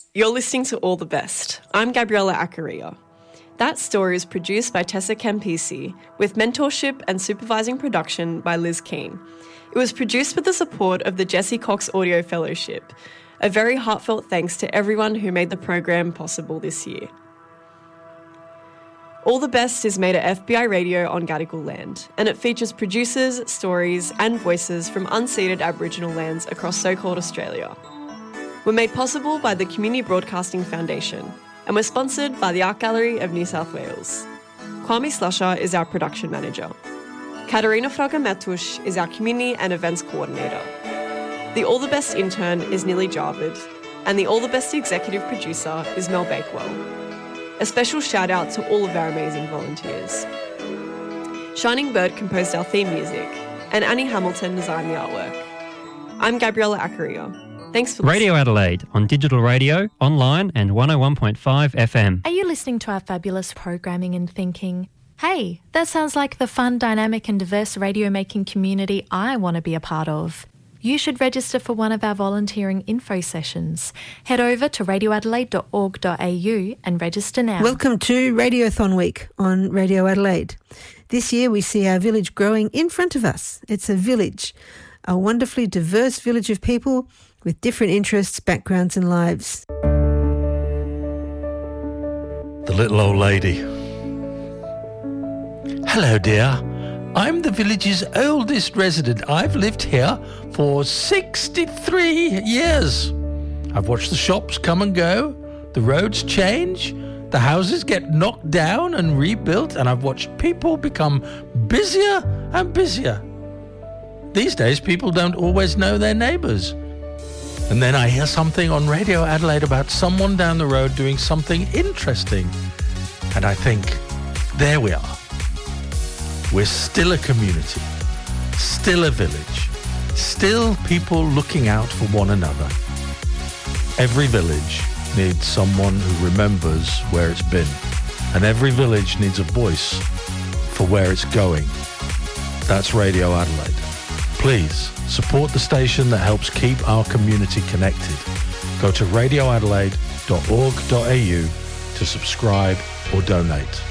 You're listening to All the Best. I'm Gabriella Accaria. That Story is produced by Tessa Campisi with mentorship and supervising production by Liz Keane. It was produced with the support of the Jesse Cox Audio Fellowship. A very heartfelt thanks to everyone who made the program possible this year. All the Best is made at FBI Radio on Gadigal land, and it features producers, stories and voices from unceded Aboriginal lands across so-called Australia. We're made possible by the Community Broadcasting Foundation, and we're sponsored by the Art Gallery of New South Wales. Kwame Slusher is our production manager. Katarina Fraga-Matush is our community and events coordinator. The All the Best intern is Nili Jarvid, and the All the Best executive producer is Mel Bakewell. A special shout out to all of our amazing volunteers. Shining Bird composed our theme music, and Annie Hamilton designed the artwork. I'm Gabriella Accaria. Thanks for listening. Radio Adelaide on digital radio, online and 101.5 FM. Are you listening to our fabulous programming and thinking, hey, that sounds like the fun, dynamic and diverse radio-making community I want to be a part of? You should register for one of our volunteering info sessions. Head over to radioadelaide.org.au and register now. Welcome to Radiothon Week on Radio Adelaide. This year we see our village growing in front of us. It's a village, a wonderfully diverse village of people with different interests, backgrounds and lives. The little old lady. Hello, dear. I'm the village's oldest resident. I've lived here for 63 years. I've watched the shops come and go, the roads change, the houses get knocked down and rebuilt, and I've watched people become busier and busier. These days, people don't always know their neighbours. And then I hear something on Radio Adelaide about someone down the road doing something interesting. And I think, there we are. We're still a community, still a village, still people looking out for one another. Every village needs someone who remembers where it's been, and every village needs a voice for where it's going. That's Radio Adelaide. Please support the station that helps keep our community connected. Go to radioadelaide.org.au to subscribe or donate.